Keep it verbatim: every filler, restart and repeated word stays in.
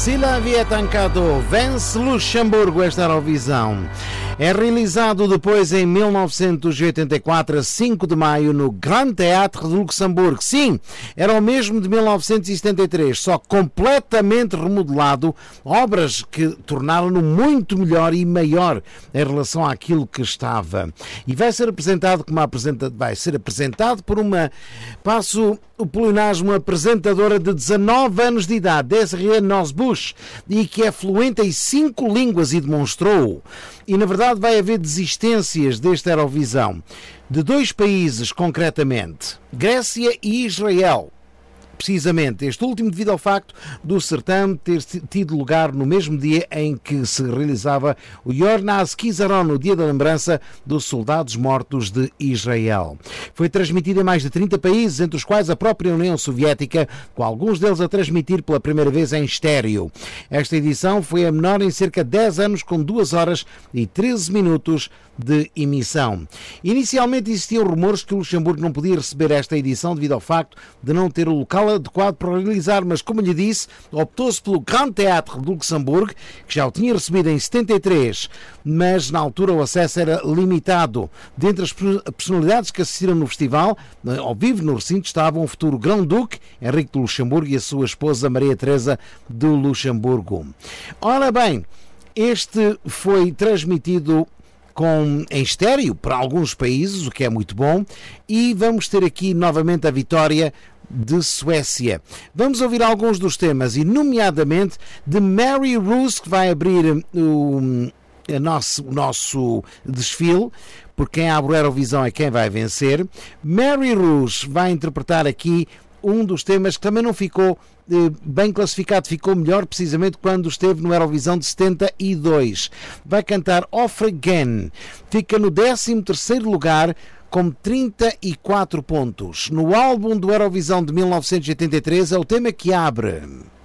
Se la vie est un cadeau, vence Luxemburgo esta Eurovisão. É realizado depois em mil novecentos e oitenta e quatro, a cinco de maio, no Grand Théâtre de Luxemburgo. Sim, era o mesmo de mil novecentos e setenta e três, só completamente remodelado, obras que tornaram-no muito melhor e maior em relação àquilo que estava. E vai ser apresentado como apresenta, vai ser apresentado por uma, passo o pleonasmo, uma apresentadora de dezanove anos de idade, Desiree Nosbusch, e que é fluente em cinco línguas e demonstrou. E na verdade vai haver desistências desta Eurovisão de dois países concretamente, Grécia e Israel. Precisamente este último devido ao facto do certame ter tido lugar no mesmo dia em que se realizava o Yom HaZikaron, o Dia da Lembrança dos Soldados Mortos de Israel. Foi transmitido em mais de trinta países, entre os quais a própria União Soviética, com alguns deles a transmitir pela primeira vez em estéreo. Esta edição foi a menor em cerca de dez anos, com duas horas e treze minutos de emissão. Inicialmente existiam rumores que o Luxemburgo não podia receber esta edição devido ao facto de não ter o local adequado para realizar, mas como lhe disse, optou-se pelo Grand Théâtre de Luxemburgo, que já o tinha recebido em setenta e três, mas na altura o acesso era limitado. Dentre as personalidades que assistiram no festival, ao vivo no recinto, estavam o futuro Grão-Duque Henrique de Luxemburgo e a sua esposa Maria Teresa de Luxemburgo. Ora bem, este foi transmitido com, em estéreo para alguns países, o que é muito bom, e vamos ter aqui novamente a vitória de Suécia. Vamos ouvir alguns dos temas, e nomeadamente de Mary Roos, que vai abrir o, a nosso, o nosso desfile, porque quem abre a Eurovisão é quem vai vencer. Mary Roos vai interpretar aqui um dos temas que também não ficou eh, bem classificado, ficou melhor precisamente quando esteve no Eurovisão de setenta e dois. Vai cantar Off Again, fica no décimo terceiro lugar com trinta e quatro pontos. No álbum do Eurovisão de mil novecentos e oitenta e três é o tema que abre.